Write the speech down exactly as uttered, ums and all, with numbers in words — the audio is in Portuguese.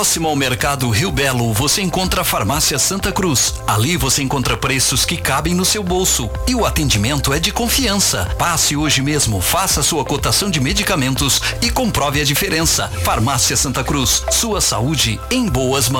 Próximo ao Mercado Rio Belo, você encontra a Farmácia Santa Cruz. Ali você encontra preços que cabem no seu bolso e o atendimento é de confiança. Passe hoje mesmo, faça sua cotação de medicamentos e comprove a diferença. Farmácia Santa Cruz, sua saúde em boas mãos.